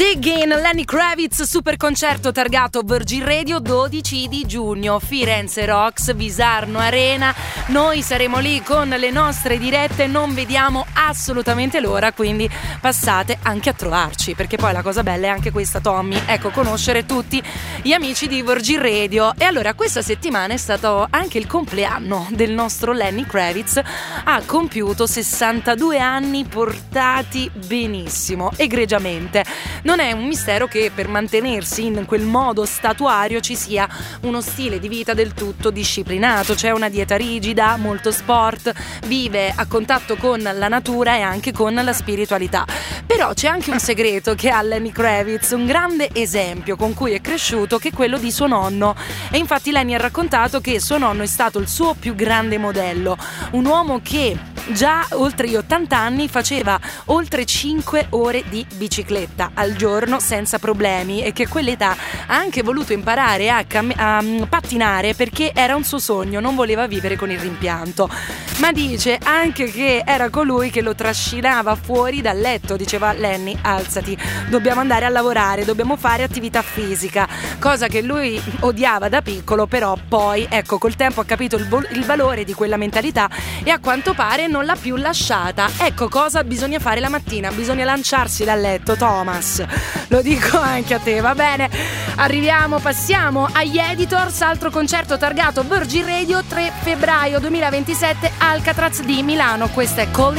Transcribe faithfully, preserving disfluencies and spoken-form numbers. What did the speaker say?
Ziggin, Lenny Kravitz, super concerto targato Virgin Radio, dodici di giugno, Firenze Rocks, Visarno Arena. Noi saremo lì con le nostre dirette, non vediamo assolutamente l'ora, quindi passate anche a trovarci, perché poi la cosa bella è anche questa, Tommy, ecco, conoscere tutti gli amici di Virgin Radio. E allora questa settimana è stato anche il compleanno del nostro Lenny Kravitz, ha compiuto sessantadue anni portati benissimo, egregiamente. Non è un mistero che per mantenersi in quel modo statuario ci sia uno stile di vita del tutto disciplinato, c'è una dieta rigida, molto sport, vive a contatto con la natura e anche con la spiritualità. Però c'è anche un segreto che ha Lenny Kravitz, un grande esempio con cui è cresciuto, che è quello di suo nonno. E infatti Lenny ha raccontato che suo nonno è stato il suo più grande modello, un uomo che già oltre gli ottanta anni faceva oltre cinque ore di bicicletta al giorno senza problemi, e che a quell'età ha anche voluto imparare a, cam- a pattinare perché era un suo sogno, non voleva vivere con il rimpianto. Ma dice anche che era colui che lo trascinava fuori dal letto, diceva: Lenny, alzati, dobbiamo andare a lavorare, dobbiamo fare attività fisica, cosa che lui odiava da piccolo, però poi ecco col tempo ha capito il, vo- il valore di quella mentalità e a quanto pare non l'ha più lasciata. Ecco cosa bisogna fare la mattina, bisogna lanciarsi dal letto, Thomas, lo dico anche a te, va bene? Arriviamo, passiamo agli Editors, altro concerto targato Virgin Radio, tre febbraio duemilaventisette, Alcatraz di Milano. Questa è Calling